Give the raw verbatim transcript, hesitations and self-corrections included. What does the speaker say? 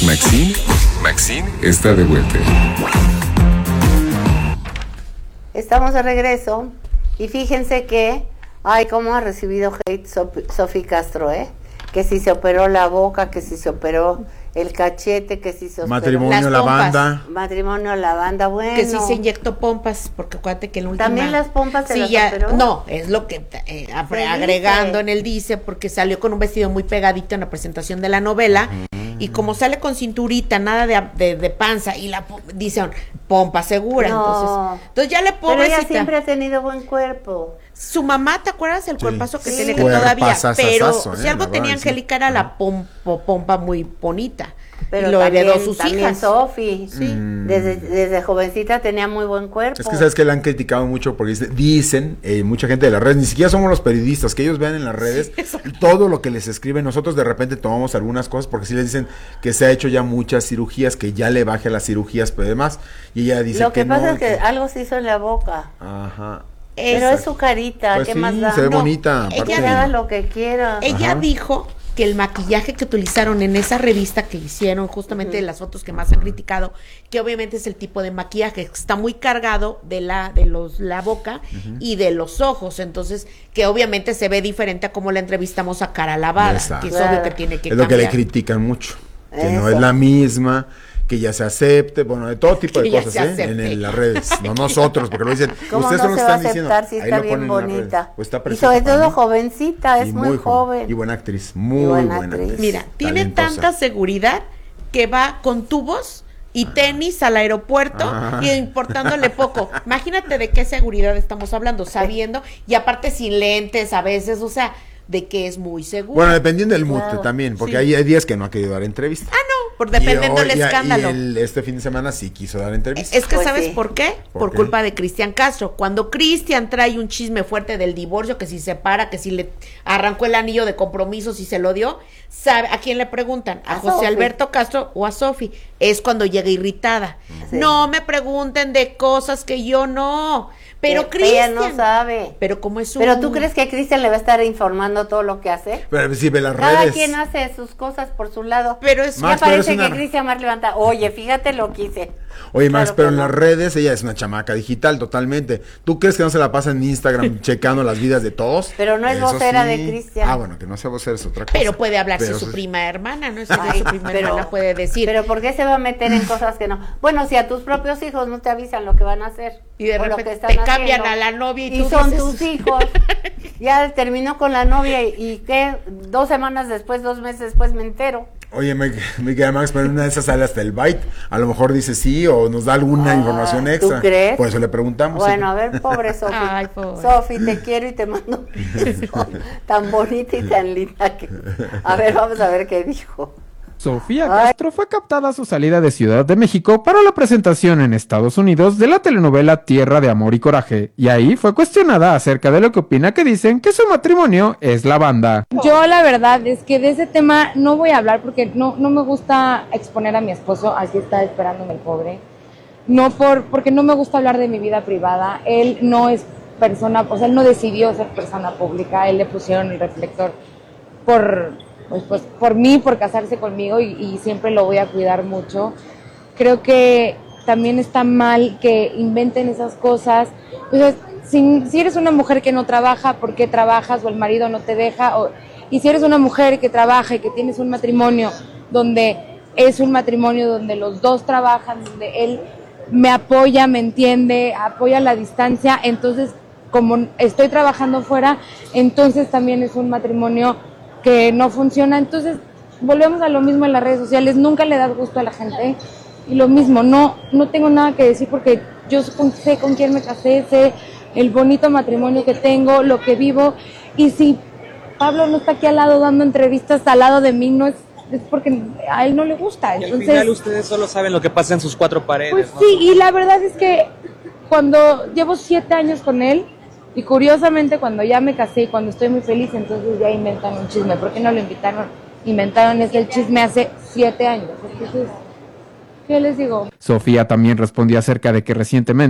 Maxine, Maxine está de vuelta. Estamos de regreso y fíjense que, ay, cómo ha recibido hate Sofía Castro, ¿eh? Que si se operó la boca, que si se operó el cachete, que si se operó... Matrimonio, la banda. Matrimonio, la banda, bueno. Que si se inyectó pompas, porque acuérdate que en la última... ¿También las pompas se sí, las ya, operó? No, es lo que eh, agregando en el dice, porque salió con un vestido muy pegadito en la presentación de la novela, uh-huh. Y como sale con cinturita, nada de, de, de panza, y la dicen pompa segura, no. entonces entonces ya le pongo... Pero ella siempre ha tenido buen cuerpo. Su mamá, ¿te acuerdas el sí. cuerpazo que sí. tiene que Cuerpa, todavía? sasasazo, Pero eh, si algo tenía sí. Angélica era la pompa, pompa muy bonita. Pero y lo también, heredó sus también hijas. Sofi, sí. mm. desde, desde jovencita tenía muy buen cuerpo. Es que sabes que la han criticado mucho porque dicen, eh, mucha gente de las redes, ni siquiera somos los periodistas, que ellos vean en las redes sí, todo lo que les escriben. Nosotros de repente tomamos algunas cosas porque sí les dicen que se ha hecho ya muchas cirugías, que ya le baje las cirugías, pero demás, y ella dice lo que, que pasa no, es que, que algo se hizo en la boca. Ajá. Pero Exacto. es su carita, pues ¿qué sí, más da? se ve no, bonita. Ella haga lo que quiera. Ella Ajá. dijo que el maquillaje que utilizaron en esa revista que hicieron, justamente uh-huh. de las fotos que más han criticado, que obviamente es el tipo de maquillaje que está muy cargado de la de los la boca uh-huh. y de los ojos, entonces que obviamente se ve diferente a como la entrevistamos a cara lavada, Exacto. que es claro. obvio que tiene que es cambiar. lo que le critican mucho, que Eso. no es la misma, que ya se acepte, bueno, de todo tipo que de cosas, ¿eh? En, en las redes, no nosotros, porque lo dicen, ustedes no no se están va a diciendo, aceptar si ahí está lo bien ponen en las bonita redes. Pues está y sobre todo mí. jovencita, es y muy, muy joven y buena actriz, muy y buena, buena actriz. actriz. Mira, tiene talentosa. tanta seguridad que va con tubos y tenis al aeropuerto ah. y importándole poco. Imagínate de qué seguridad estamos hablando, sabiendo, y aparte sin lentes a veces, o sea, de que es muy seguro. Bueno, dependiendo del mood claro. también, porque sí. hay, hay días que no ha querido dar entrevista. Ah, no, por dependiendo del escándalo. Y el, este fin de semana sí quiso dar entrevista. Es que pues ¿sabes sí. por qué? ¿Por, por qué? culpa de Cristian Castro. Cuando Cristian trae un chisme fuerte del divorcio, que si se para, que si le arrancó el anillo de compromiso, si se lo dio, ¿sabe a quién le preguntan? ¿A, a José Sofi. Alberto Castro o a Sofi? Es cuando llega irritada. Sí. No me pregunten de cosas que yo no. Pero Cristian no sabe. Pero como es un... Pero tú crees que Cristian le va a estar informando todo lo que hace? Pero si ve las Cada redes. quien hace sus cosas por su lado. Pero es... Max, ya parece una... que Cristian más levanta. Oye, fíjate lo que hice. Oye, Max, claro pero en no. las redes ella es una chamaca digital totalmente. ¿Tú crees que no se la pasa en Instagram checando las vidas de todos? Pero no es Eso vocera sí. de Cristian. Ah, bueno, que no sea vocera es otra cosa. Pero puede hablar pero si su sí. prima hermana, ¿no? Si Ay, su prima pero, hermana puede decir. Pero ¿por qué se va a meter en cosas que no? Bueno, si a tus propios hijos no te avisan lo que van a hacer. Y de o lo repente que te están cambian haciendo, a la novia y, y tú son dices... tus hijos. Ya terminó con la novia y, y ¿qué? Dos semanas después, dos meses después me entero. Oye, me, me queda Max, pero en una de esas sale hasta el byte. A lo mejor dice sí o nos da alguna Ah, información extra. ¿tú crees? Por eso le preguntamos. Bueno, ¿sí? a ver, pobre Sofi. Ay, pobre. Sofi, te quiero y te mando un beso. Tan bonita y tan linda que... A ver, vamos a ver qué dijo. Sofía Castro fue captada a su salida de Ciudad de México para la presentación en Estados Unidos de la telenovela Tierra de Amor y Coraje, y ahí fue cuestionada acerca de lo que opina que dicen que su matrimonio es la banda. Yo la verdad es que de ese tema no voy a hablar porque no, no me gusta exponer a mi esposo, aquí está esperándome el pobre, no por porque no me gusta hablar de mi vida privada, él no es persona, o sea, él no decidió ser persona pública, él le pusieron el reflector por... Pues, pues por mí, por casarse conmigo y, y siempre lo voy a cuidar mucho. Creo que también está mal que inventen esas cosas. Pues, si, si eres una mujer que no trabaja, ¿por qué trabajas? O el marido no te deja. O, y si eres una mujer que trabaja y que tienes un matrimonio donde es un matrimonio donde los dos trabajan, donde él me apoya, me entiende, apoya la distancia, entonces como estoy trabajando fuera, entonces también es un matrimonio que no funciona. Entonces volvemos a lo mismo en las redes sociales, nunca le das gusto a la gente y lo mismo, no no tengo nada que decir porque yo sé con quién me casé, sé el bonito matrimonio que tengo, lo que vivo, y si Pablo no está aquí al lado dando entrevistas al lado de mí, no es, es porque a él no le gusta. Y entonces, al final ustedes solo saben lo que pasa en sus cuatro paredes, pues ¿no? sí, y la verdad es que cuando llevo siete años con él, y curiosamente cuando ya me casé y cuando estoy muy feliz, entonces ya inventan un chisme. ¿Por qué no lo invitaron? Inventaron ese chisme hace siete años. Entonces, ¿qué les digo? Sofía también respondió acerca de que recientemente